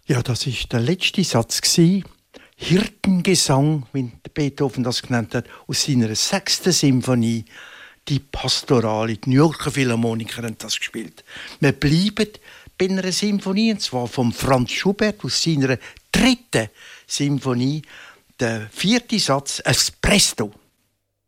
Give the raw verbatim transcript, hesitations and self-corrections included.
Ja, das ist der letzte Satz gsi. Hirtengesang, wie Beethoven das genannt hat, aus seiner sechsten Symphonie, die Pastorale. Die New Yorker Philharmoniker haben das gespielt. Wir bleiben bei einer Symphonie, und zwar von Franz Schubert aus seiner dritten Symphonie. Der vierte Satz, Espresso.